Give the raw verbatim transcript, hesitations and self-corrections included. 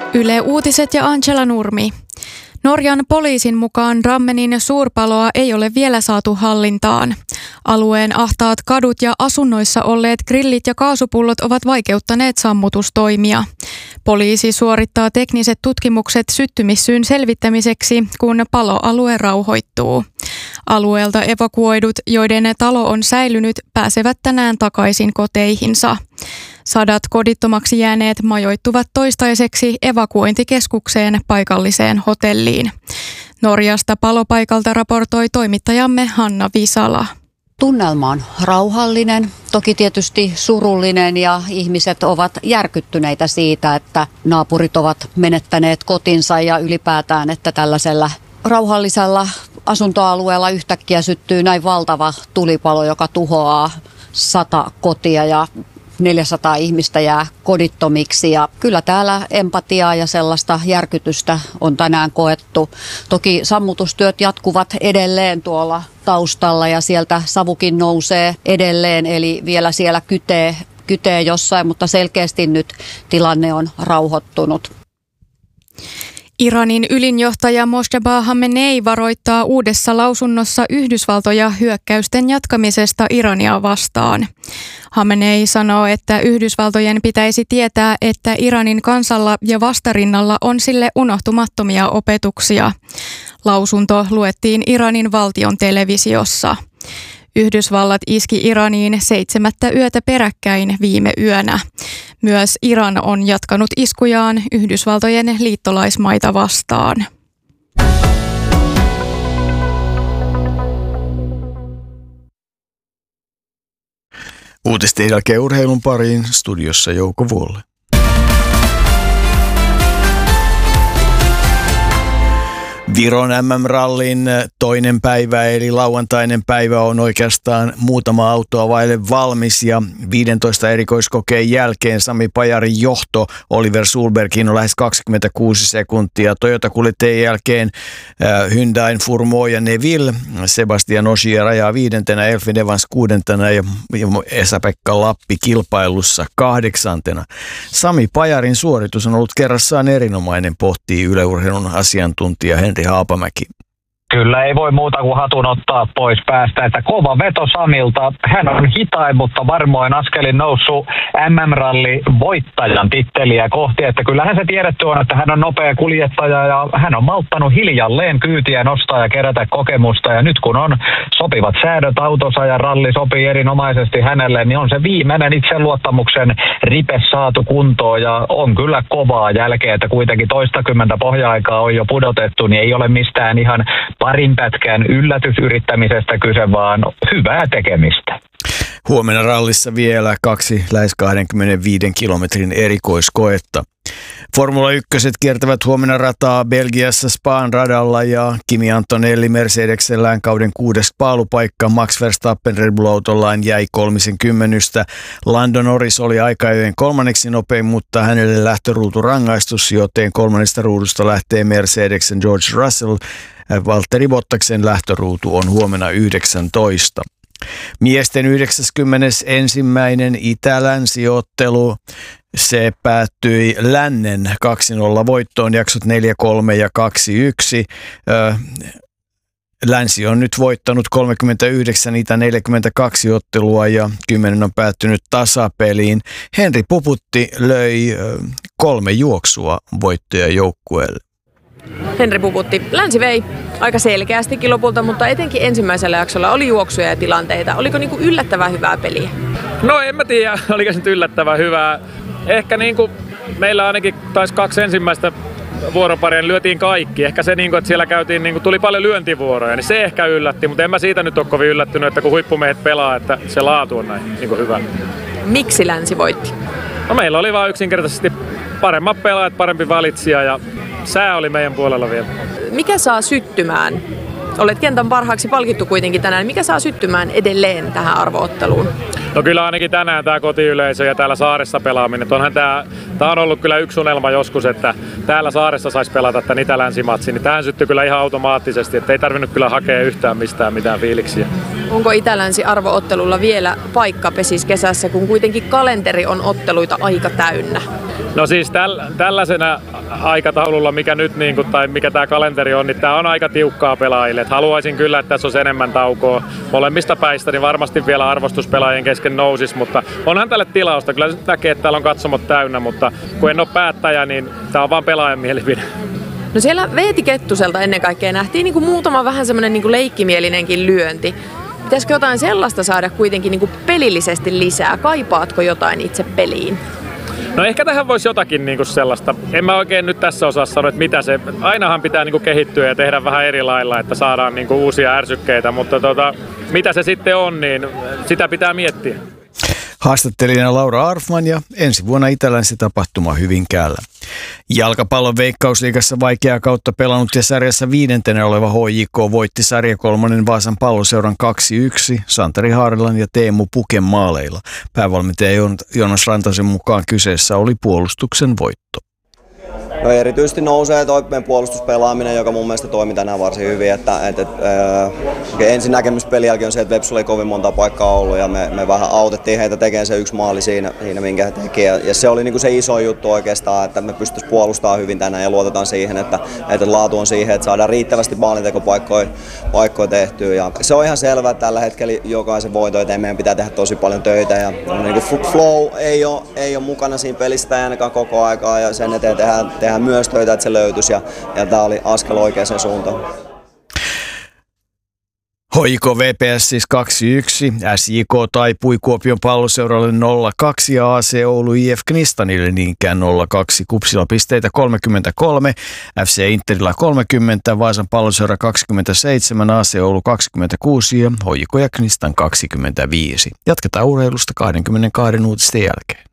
Yle Uutiset ja Angela Nurmi. Norjan poliisin mukaan Drammenin suurpaloa ei ole vielä saatu hallintaan. Alueen ahtaat kadut ja asunnoissa olleet grillit ja kaasupullot ovat vaikeuttaneet sammutustoimia. Poliisi suorittaa tekniset tutkimukset syttymissyyn selvittämiseksi, kun paloalue rauhoittuu. Alueelta evakuoidut, joiden talo on säilynyt, pääsevät tänään takaisin koteihinsa. Sadat kodittomaksi jääneet majoittuvat toistaiseksi evakuointikeskukseen paikalliseen hotelliin. Norjasta palopaikalta raportoi toimittajamme Hanna Visala. Tunnelma on rauhallinen, toki tietysti surullinen ja ihmiset ovat järkyttyneitä siitä, että naapurit ovat menettäneet kotinsa ja ylipäätään, että tällaisella rauhallisella asuntoalueella yhtäkkiä syttyy näin valtava tulipalo, joka tuhoaa sata kotia ja neljäsataa ihmistä jää kodittomiksi ja kyllä täällä empatiaa ja sellaista järkytystä on tänään koettu. Toki sammutustyöt jatkuvat edelleen tuolla taustalla ja sieltä savukin nousee edelleen, eli vielä siellä kytee, kytee jossain, mutta selkeästi nyt tilanne on rauhoittunut. Iranin ylinjohtaja Mojtaba Khamenei varoittaa uudessa lausunnossa Yhdysvaltoja hyökkäysten jatkamisesta Irania vastaan. Khamenei sanoo, että Yhdysvaltojen pitäisi tietää, että Iranin kansalla ja vastarinnalla on sille unohtumattomia opetuksia. Lausunto luettiin Iranin valtion televisiossa. Yhdysvallat iski Iraniin seitsemättä yötä peräkkäin viime yönä. Myös Iran on jatkanut iskujaan Yhdysvaltojen liittolaismaita vastaan. Uutisten jälkeen urheilun pariin, studiossa Jouko Vuolle. Viron M M-rallin toinen päivä eli lauantainen päivä on oikeastaan muutama autoa vaille valmis ja viidentoista erikoiskokeen jälkeen Sami Pajarin johto Oliver Sulbergin on lähes kaksikymmentäkuusi sekuntia. Toyota-kuljettajien jälkeen Hyundain Fourmont ja Neville, Sebastian Ogier ajaa viidentenä, Elfyn Evans kuudentena ja Esa-Pekka Lappi kilpailussa kahdeksantena. Sami Pajarin suoritus on ollut kerrassaan erinomainen, pohtii Yle Urheilun asiantuntija Henri Haapamäki. Kyllä ei voi muuta kuin hatun ottaa pois päästä, että kova veto Samilta. Hän on hitain, mutta varmoin askelin noussut M M-ralli voittajan titteliä kohti, että kyllähän se tiedetty on, että hän on nopea kuljettaja ja hän on malttanut hiljalleen kyytiä nostaa ja kerätä kokemusta ja nyt kun on sopivat säädöt autossa ja ralli sopii erinomaisesti hänelle, niin on se viimeinen itseluottamuksen ripe saatu kuntoon ja on kyllä kovaa jälkeen, että kuitenkin toistakymmentä pohja-aikaa on jo pudotettu, niin ei ole mistään ihan parin pätkän yllätysyrittämisestä kyse, vaan hyvää tekemistä. Huomenna rallissa vielä kaksi lähes kaksikymmentäviisi kilometrin erikoiskoetta. Formula yksi kiertävät huomenna rataa Belgiassa Spaan radalla ja Kimi Antonelli Mercedeksellään kauden kuudes paalupaikka. Max Verstappen Red Bull-autollaan jäi kolmisen kymmenystä. Lando Norris oli aikajojen kolmanneksi nopein, mutta hänelle lähtöruutu rangaistus, joten kolmannesta ruudusta lähtee Mercedeksen George Russell. Valtteri Bottaksen lähtöruutu on huomenna yhdeksäntoista. Miesten yhdeksänkymmentäensimmäinen itä-länsiottelu. Se päättyi lännen kaksi nolla voittoon, jaksot neljä kolme ja kaksi yksi. Länsi on nyt voittanut kolmekymmentäyhdeksän, itä neljäkymmentäkaksi ottelua ja kymmenen on päättynyt tasapeliin. Henri Puputti löi kolme juoksua voittajajoukkueelle. Henri Puputti. Länsi vei aika selkeästikin lopulta, mutta etenkin ensimmäisellä jaksolla oli juoksuja ja tilanteita. Oliko niinku yllättävän hyvää peliä? No en mä tiedä, oliko se nyt yllättävän hyvää. Ehkä niinku meillä ainakin taisi kaksi ensimmäistä vuoroparia, niin lyötiin kaikki. Ehkä se, niinku, että siellä käytiin, niinku, tuli paljon lyöntivuoroja, niin se ehkä yllätti. Mutta en mä siitä nyt ole kovin yllättynyt, että kun huippumiehet pelaa, että se laatu on näin niinku hyvä. Miksi Länsi voitti? No meillä oli vaan yksinkertaisesti paremmat pelaajat, parempi valitsija ja sää oli meidän puolella vielä. Mikä saa syttymään? Olet kentän parhaaksi palkittu kuitenkin tänään. Mikä saa syttymään edelleen tähän arvootteluun? No kyllä ainakin tänään tämä kotiyleisö ja täällä saaressa pelaaminen. Onhan tämä, tämä on ollut kyllä yksi unelma joskus, että täällä saaressa saisi pelata tämän itä-länsimatsin. Niin tähän syttyi kyllä ihan automaattisesti, että ei tarvinnut kyllä hakea yhtään mistään mitään fiiliksiä. Onko itä-länsi arvoottelulla vielä paikka pesis kesässä, kun kuitenkin kalenteri on otteluita aika täynnä? No siis täl, tällaisena aikataululla, mikä nyt niin kuin, tai mikä tämä kalenteri on, niin tämä on aika tiukkaa pelaajille. Et haluaisin kyllä, että tässä olisi enemmän taukoa molemmista päistä, niin varmasti vielä arvostus pelaajien kesken nousisi, mutta onhan tälle tilausta. Kyllä se näkee, että täällä on katsomot täynnä, mutta kun en ole päättäjä, niin tämä on vaan pelaajan mielipide. No siellä Veeti Kettuselta ennen kaikkea nähtiin niin kuin muutama vähän semmoinen niin kuin leikkimielinenkin lyönti. Pitäisikö jotain sellaista saada kuitenkin niin kuin pelillisesti lisää? Kaipaatko jotain itse peliin? No ehkä tähän voisi jotakin niinku sellaista. En mä oikein nyt tässä osaa sanoa, että mitä se. Ainahan pitää niinku kehittyä ja tehdä vähän eri lailla, että saadaan niinku uusia ärsykkeitä, mutta tota, mitä se sitten on, niin sitä pitää miettiä. Haastattelijana Laura Arfman ja ensi vuonna Itä-Länsi-tapahtuma Hyvinkäällä. Jalkapallon Veikkausliigassa vaikeaa kautta pelannut ja sarjassa viidentenä oleva H J K voitti sarjakolmonen Vaasan Palloseuran kaksi yksi Santeri Haarilan ja Teemu Puken maaleilla. Päävalmentaja Joonas Rantasen mukaan kyseessä oli puolustuksen voitto. No erityisesti nousee tuo meidän puolustuspelaaminen, joka mun mielestä toimi tänään varsin hyvin. Että, et, et, äh, ensin näkemyspelin jälkeen on se, että Vepsulla ei kovin monta paikkaa ollut ja me, me vähän autettiin heitä tekemään se yksi maali siinä, siinä minkä he teki. Ja, ja se oli niinku se iso juttu oikeastaan, että me pystyisimme puolustamaan hyvin tänään ja luotetaan siihen, että, että laatu on siihen, että saadaan riittävästi maalintekopaikkoja paikkoja tehtyä. Ja se on ihan selvää, että tällä hetkellä jokaisen voito eteen meidän pitää tehdä tosi paljon töitä. Ja, niinku flow ei ole, ei ole mukana siinä pelissä ei ainakaan koko aikaa ja sen eteen tehdään, tehdään myös töitä, että se löytyisi ja, ja tämä oli askel oikeaan suuntaan. H J K V P S siis kaksi yksi, S J K taipui Kuopion Palloseuralle nolla kaksi ja A C Oulu I F Knistanille niinkään nolla kaksi. Kupsilla pisteitä kolmekymmentäkolme, F C Interillä kolmekymmentä, Vaasan Palloseura kaksikymmentäseitsemän, A C Oulu kaksikymmentäkuusi ja H J K ja Knistan kaksikymmentäviisi. Jatketaan urheilusta kaksikymmentäkaksi uutisten jälkeen.